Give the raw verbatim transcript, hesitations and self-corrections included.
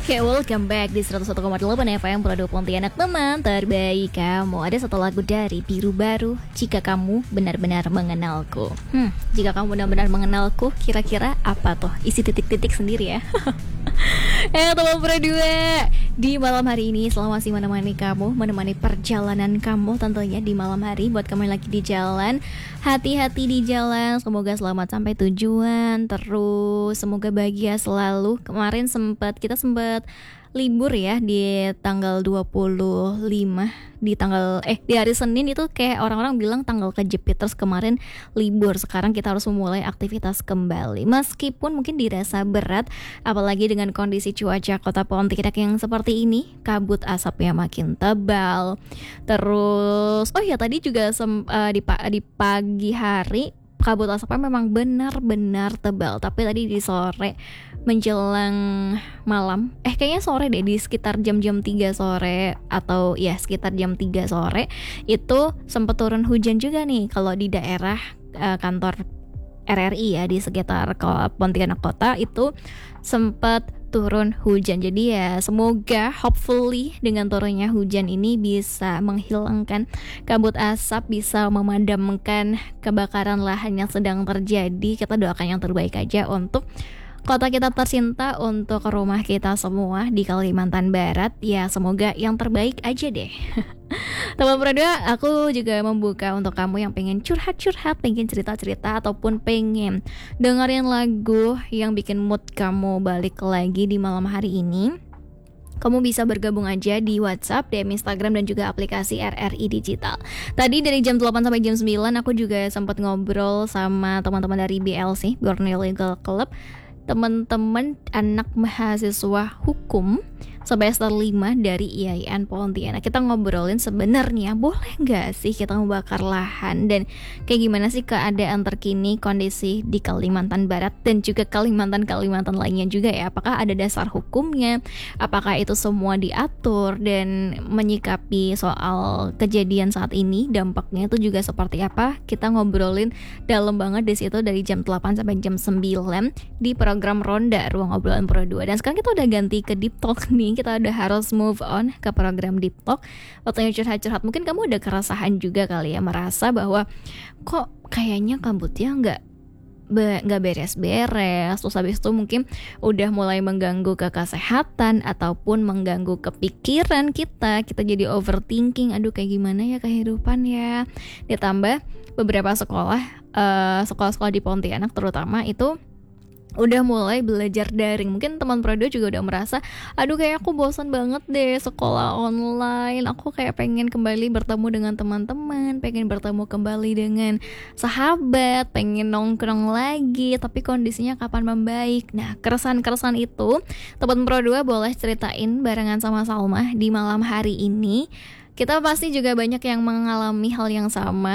Oke, welcome back di seratus satu koma delapan F M Produk Pontianak, teman terbaik kamu. Ada satu lagu dari Biru Baru, Jika Kamu Benar-Benar Mengenalku. Hmm, jika kamu benar-benar mengenalku, kira-kira apa tuh? Isi titik-titik sendiri ya. Eh, teman berdua, di malam hari ini selalu masih menemani kamu, menemani perjalanan kamu tentunya di malam hari. Buat kamu yang lagi di jalan, hati-hati di jalan, semoga selamat sampai tujuan. Terus semoga bahagia selalu. Kemarin sempat kita sempat libur ya di tanggal dua puluh lima, di tanggal eh di hari Senin itu kayak orang-orang bilang tanggal kejepit, terus kemarin libur. Sekarang kita harus memulai aktivitas kembali meskipun mungkin dirasa berat, apalagi dengan kondisi cuaca kota Pontianak yang seperti ini, kabut asapnya makin tebal. Terus oh ya tadi juga sem, uh, di, di pagi hari kabut asapnya memang benar-benar tebal, tapi tadi di sore menjelang malam, eh kayaknya sore deh, di sekitar jam-jam tiga sore atau ya sekitar jam tiga sore itu sempat turun hujan juga nih kalau di daerah uh, kantor R R I ya, di sekitar Pontianak Kota itu sempat turun hujan. Jadi ya semoga hopefully dengan turunnya hujan ini bisa menghilangkan kabut asap, bisa memadamkan kebakaran lahan yang sedang terjadi. Kita doakan yang terbaik aja untuk kota kita tercinta, untuk rumah kita semua di Kalimantan Barat. Ya semoga yang terbaik aja deh. Teman berdua, aku juga membuka untuk kamu yang pengen curhat-curhat, pengen cerita-cerita, ataupun pengen dengerin lagu yang bikin mood kamu balik lagi di malam hari ini. Kamu bisa bergabung aja di WhatsApp, D M Instagram, dan juga aplikasi R R I Digital. Tadi dari jam delapan sampai jam sembilan aku juga sempat ngobrol sama teman-teman dari B L C, Borneo Legal Club, teman-teman anak mahasiswa hukum semester lima dari I A I N Pontianak. Kita ngobrolin sebenarnya boleh nggak sih kita membakar lahan, dan kayak gimana sih keadaan terkini kondisi di Kalimantan Barat dan juga Kalimantan-Kalimantan lainnya juga ya. Apakah ada dasar hukumnya, apakah itu semua diatur, dan menyikapi soal kejadian saat ini dampaknya itu juga seperti apa. Kita ngobrolin dalam banget di situ dari jam delapan sampai jam sembilan di program Ronda Ruang Obrolan Pro dua. Dan sekarang kita udah ganti ke Deep Talk nih. Kita udah harus move on ke program Deep Talk. Waktunya curhat-curhat. Mungkin kamu udah keresahan juga kali ya, merasa bahwa kok kayaknya kabutnya nggak be, nggak beres-beres. Terus habis itu mungkin udah mulai mengganggu ke kesehatan ataupun mengganggu kepikiran kita. Kita jadi overthinking. Aduh kayak gimana ya kehidupan ya. Ditambah beberapa sekolah, uh, sekolah-sekolah di Pontianak terutama itu udah mulai belajar daring. Mungkin teman Prodo juga udah merasa, aduh kayak aku bosan banget deh sekolah online. Aku kayak pengen kembali bertemu dengan teman-teman, pengen bertemu kembali dengan sahabat, pengen nongkrong lagi, tapi kondisinya kapan membaik. Nah, keresahan-keresahan itu teman Prodo boleh ceritain barengan sama Salma di malam hari ini. Kita pasti juga banyak yang mengalami hal yang sama.